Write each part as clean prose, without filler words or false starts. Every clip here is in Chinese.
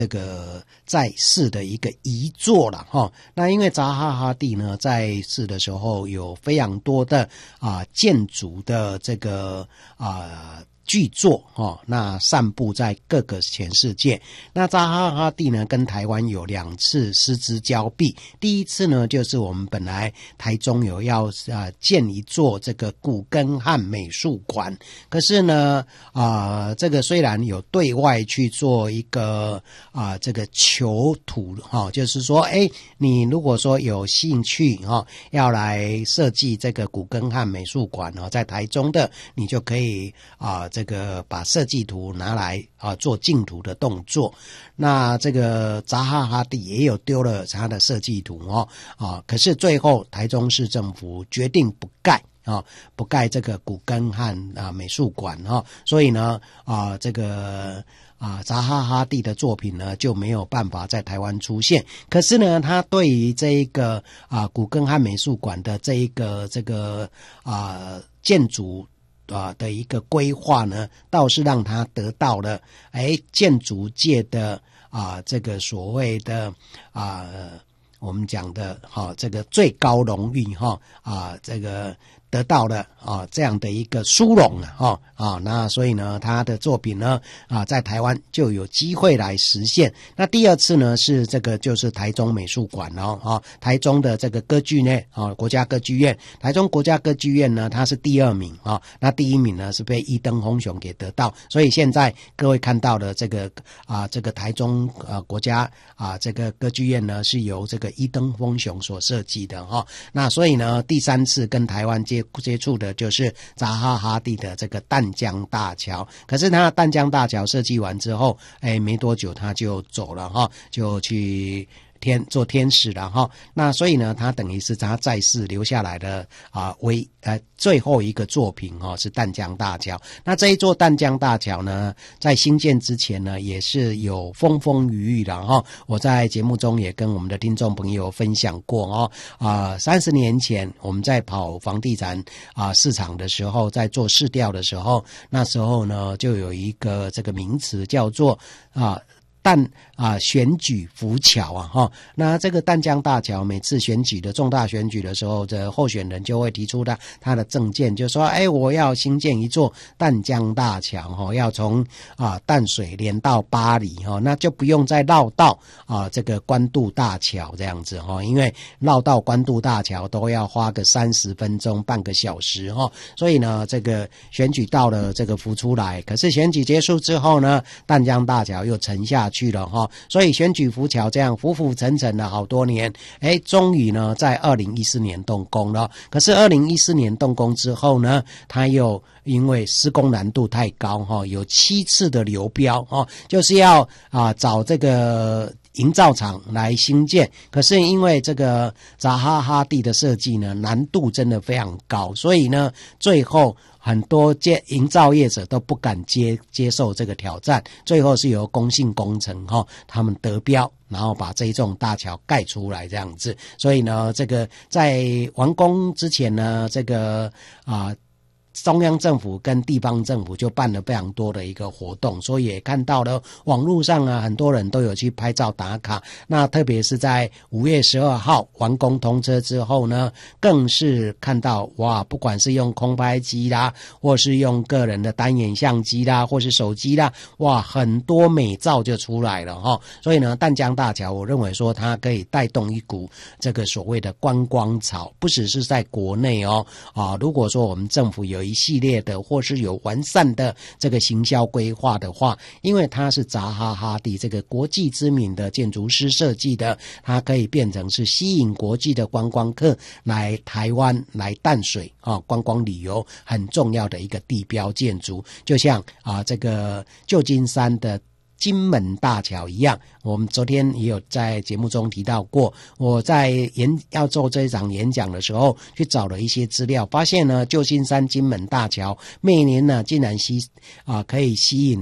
这个在世的一个遗作了哈。那因为扎哈哈蒂呢在世的时候有非常多的建筑的这个巨作那散布在各个全世界。那扎哈哈蒂呢跟台湾有2次失之交臂。第一次呢就是我们本来台中有要建一座这个古根汉美术馆，可是呢这个虽然有对外去做一个这个求图就是说你如果说有兴趣要来设计这个古根汉美术馆在台中的，你就可以这个把设计图拿来做竞图的动作。那这个扎哈哈蒂也有丢了他的设计图可是最后台中市政府决定不盖这个古根汉美术馆所以呢这个扎哈哈蒂的作品呢就没有办法在台湾出现。可是呢他对于这一个古根汉美术馆的这个建筑的一个规划呢，倒是让他得到了建筑界的这个所谓的我们讲的这个最高荣誉这个得到了这样的一个殊荣那所以呢他的作品呢在台湾就有机会来实现。那第二次呢是这个就是台中美术馆台中的这个歌剧院国家歌剧院，台中国家歌剧院呢它是第2名那第1名呢是被伊登丰雄给得到。所以现在各位看到的这个这个台中国家这个歌剧院呢是由这个伊登丰雄所设计的那所以呢第3次跟台湾接触的就是扎哈哈蒂的这个淡江大桥。可是他淡江大桥设计完之后没多久他就走了就去做天使了那所以呢他等于是他在世留下来的最后一个作品是淡江大桥。那这一座淡江大桥呢在兴建之前呢也是有风风雨雨的我在节目中也跟我们的听众朋友分享过30年前我们在跑房地产市场的时候，在做市调的时候，那时候呢就有一个这个名词叫做选举浮桥那这个淡江大桥每次选举的重大选举的时候，这候选人就会提出他的政见，就说我要兴建一座淡江大桥要从淡水连到巴黎那就不用再绕道这个关渡大桥这样子因为绕道关渡大桥都要花个30分钟半个小时所以呢这个选举到了这个浮出来，可是选举结束之后呢淡江大桥又沉下去了所以选举浮桥这样浮浮沉沉了好多年终于呢在2014年动工了。可是2014年动工之后呢，它又因为施工难度太高有7次的流标就是要找这个营造厂来兴建。可是因为这个扎哈哈蒂的设计呢难度真的非常高，所以呢最后很多营造业者都不敢接受这个挑战，最后是由公信工程他们得标，然后把这一幢大桥盖出来这样子。所以呢这个在完工之前呢这个中央政府跟地方政府就办了非常多的一个活动，所以也看到了网络上很多人都有去拍照打卡。那特别是在5月12号完工通车之后呢，更是看到不管是用空拍机啦，或是用个人的单眼相机啦，或是手机啦，很多美照就出来了所以呢淡江大桥我认为说它可以带动一股这个所谓的观光潮，不只是在国内如果说我们政府有一系列的或是有完善的这个行销规划的话，因为它是扎哈哈蒂这个国际知名的建筑师设计的，它可以变成是吸引国际的观光客来台湾来淡水观光旅游很重要的一个地标建筑。就像这个旧金山的金门大桥一样，我们昨天也有在节目中提到过，我在要做这一场演讲的时候去找了一些资料，发现呢旧金山金门大桥每年呢竟然可以吸引了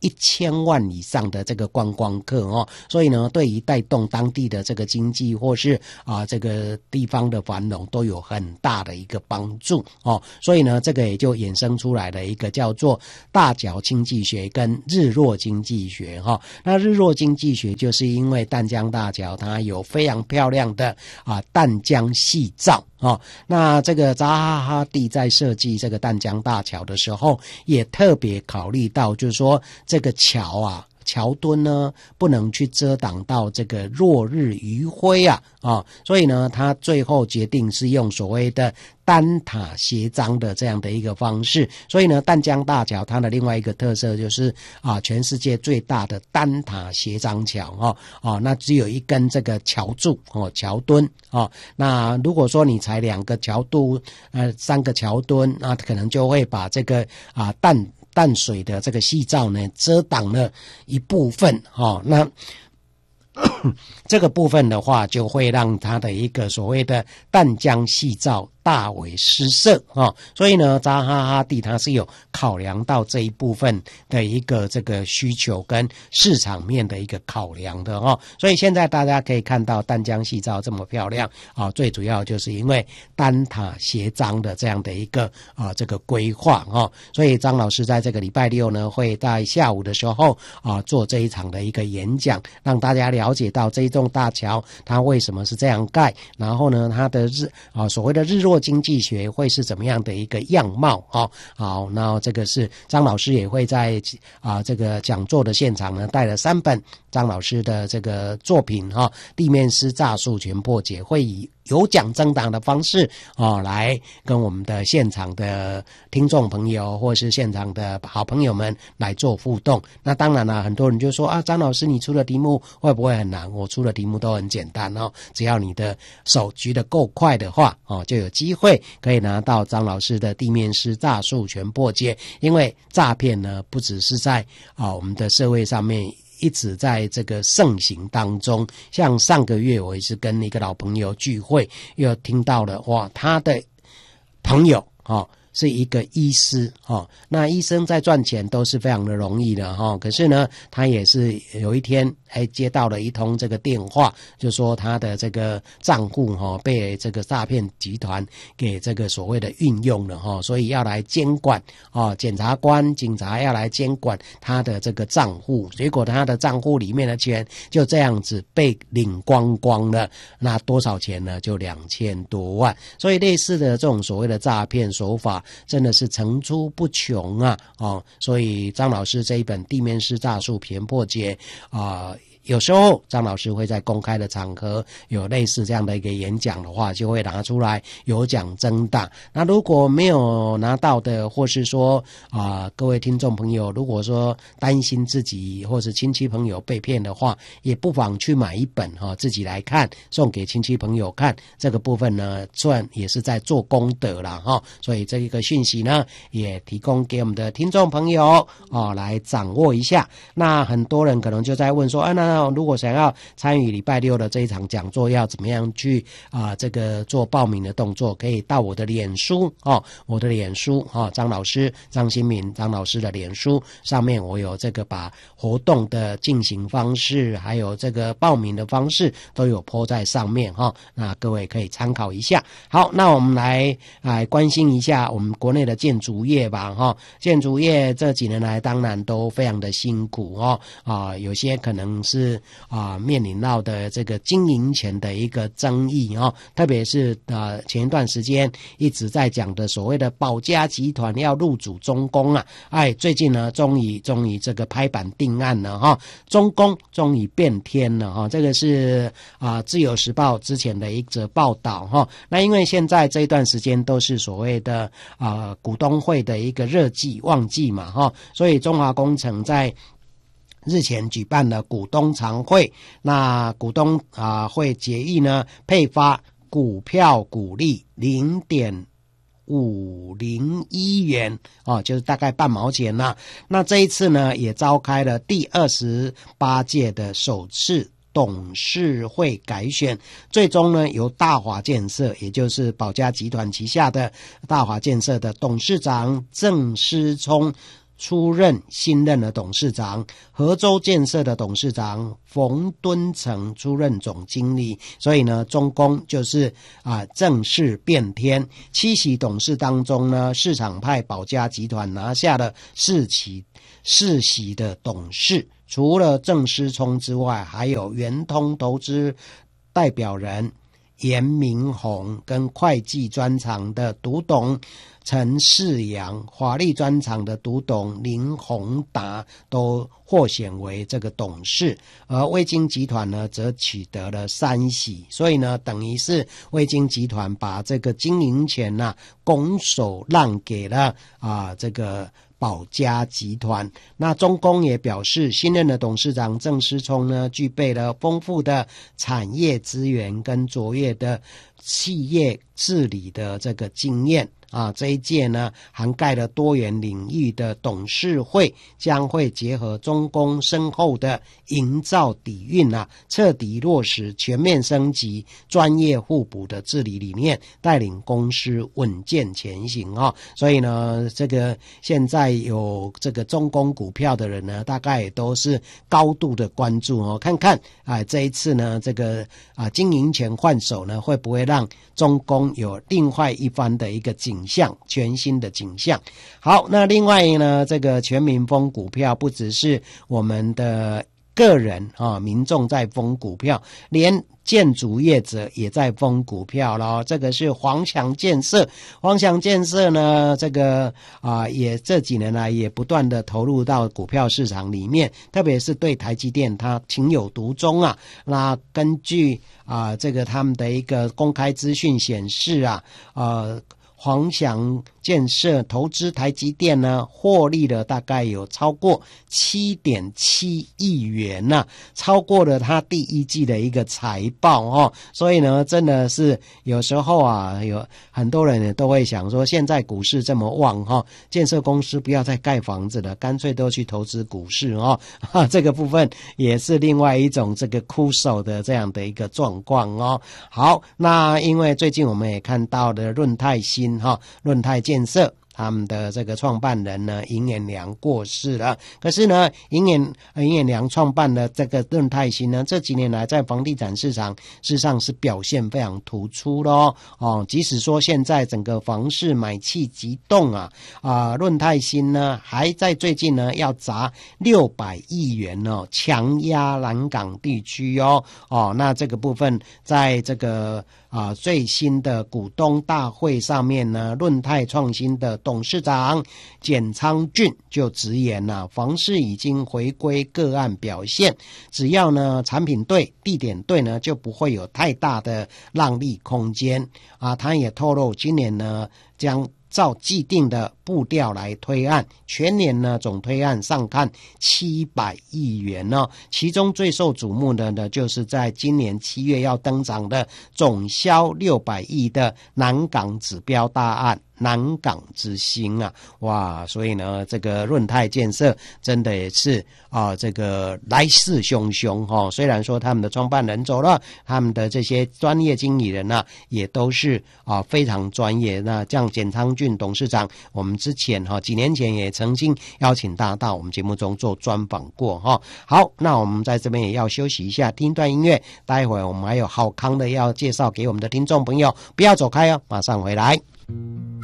1000万以上的这个观光客哦，所以呢，对于带动当地的这个经济或是这个地方的繁荣都有很大的一个帮助哦。所以呢，这个也就衍生出来的一个叫做大角经济学跟日落经济学哈。那日落经济学就是因为淡江大桥它有非常漂亮的淡江夕照哦，那这个扎哈哈蒂在设计这个淡江大桥的时候，也特别考虑到，就是说这个桥墩呢不能去遮挡到这个落日余晖所以呢，他最后决定是用所谓的单塔斜张的这样的一个方式。所以呢，淡江大桥它的另外一个特色就是全世界最大的单塔斜张桥那只有一根这个桥柱桥墩那如果说你裁2个桥墩3个桥墩，那可能就会把这个淡水的这个夕照呢遮挡了一部分那这个部分的话就会让它的一个所谓的淡江夕照大为失色所以呢，扎哈哈蒂它是有考量到这一部分的一个这个需求跟市场面的一个考量的所以现在大家可以看到淡江夕照这么漂亮最主要就是因为单塔斜张的这样的一个这个规划所以张老师在这个礼拜6呢会在下午的时候做这一场的一个演讲，让大家了解到这一栋大桥它为什么是这样盖，然后呢它的所谓的日落经济学会是怎么样的一个样貌好，那这个是张老师也会在这个讲座的现场呢带了3本张老师的这个作品地面师诈术全破解，会以有奖征答的方式来跟我们的现场的听众朋友或是现场的好朋友们来做互动。那当然了，很多人就说张老师你出的题目会不会很难？我出的题目都很简单只要你的手举得够快的话就有机会可以拿到张老师的地面师诈术全破解。因为诈骗呢不只是在我们的社会上面一直在这个盛行当中，像上个月我也是跟一个老朋友聚会，又听到了他的朋友是一个医师那医生在赚钱都是非常的容易的可是呢，他也是有一天接到了一通这个电话，就说他的这个账户被这个诈骗集团给这个所谓的运用了所以要来监管检察官警察要来监管他的这个账户，结果他的账户里面的钱就这样子被领光光了。那多少钱呢？就2000多万。所以类似的这种所谓的诈骗手法真的是层出不穷所以张老师这一本地面师诈术全破解有时候张老师会在公开的场合有类似这样的一个演讲的话，就会拿出来有奖征答。那如果没有拿到的，或是说各位听众朋友如果说担心自己或是亲戚朋友被骗的话，也不妨去买一本自己来看，送给亲戚朋友看。这个部分呢算也是在做功德啦所以这一个讯息呢也提供给我们的听众朋友来掌握一下。那很多人可能就在问说那如果想要参与礼拜6的这一场讲座，要怎么样去这个做报名的动作？可以到我的脸书我的脸书张老师张新民张老师的脸书上面，我有这个把活动的进行方式还有这个报名的方式都有 po 在上面那各位可以参考一下。好，那我们来关心一下我们国内的建筑业吧建筑业这几年来当然都非常的辛苦有些可能是面临到的这个经营权的一个争议特别是前一段时间一直在讲的所谓的保家集团要入主中工最近呢终于这个拍板定案了中工终于变天了这个是自由时报之前的一则报道那因为现在这一段时间都是所谓的股东会的一个热季旺季嘛所以中华工程在日前举办了股东常会，那股东会决议呢配发股票股利0.501元就是大概半毛钱啦。那这一次呢也召开了第28届的首次董事会改选，最终呢由大华建设，也就是保家集团旗下的大华建设的董事长郑思聪新任的董事长，合州建设的董事长冯敦成出任总经理，所以呢，中工就是正式变天。7席董事当中呢，市场派保家集团拿下了4席的董事，除了郑思聪之外，还有圆通投资代表人严明宏跟会计专长的独董陈世阳，法律专长的独董林宏达都获选为这个董事，而味精集团呢则取得了3席，所以呢等于是味精集团把这个经营权拱手让给了这个保家集团。那中工也表示，新任的董事长郑思聪呢，具备了丰富的产业资源跟卓越的企业治理的这个经验。这一届呢，涵盖了多元领域的董事会，将会结合中工深厚的营造底蕴彻底落实全面升级、专业互补的治理理念，带领公司稳健前行所以呢，这个现在有这个中工股票的人呢，大概也都是高度的关注看看这一次呢，这个经营权换手呢，会不会让中工有另外一番的一个全新的景象。好，那另外呢，这个全民疯股票不只是我们的个人民众在疯股票，连建筑业者也在疯股票咯。这个是黄翔建设呢，这个也这几年来也不断的投入到股票市场里面，特别是对台积电它情有独钟那根据这个他们的一个公开资讯显示黄翔建设投资台积电呢，获利了大概有超过 7.7 亿元超过了他第一季的一个财报所以呢，真的是有时候有很多人都会想说，现在股市这么旺建设公司不要再盖房子了，干脆都去投资股市这个部分也是另外一种这个枯手的这样的一个状况好，那因为最近我们也看到的润泰新润泰建设他们的这个创办人呢，尹衍良过世了。可是呢，尹衍良创办的这个润泰新呢，这几年来在房地产市场事实上是表现非常突出咯即使说现在整个房市买气急动润泰新呢还在最近呢要砸600亿元强压南港地区那这个部分在这个最新的股东大会上面呢，润泰创新的董事长简昌俊就直言房市已经回归个案表现，只要呢产品对、地点对呢，就不会有太大的让利空间他也透露，今年呢将照既定的步调来推案，全年呢总推案上看700亿元其中最受瞩目的呢，就是在今年7月要登场的总销600亿的南港指标大案南港之星哇，所以呢这个润泰建设真的也是这个来势汹汹虽然说他们的创办人走了，他们的这些专业经理人也都是非常专业。那这样简昌俊董事长，我们之前几年前也曾经邀请他到我们节目中做专访过好，那我们在这边也要休息一下，听段音乐，待会我们还有好康的要介绍给我们的听众朋友，不要走开马上回来。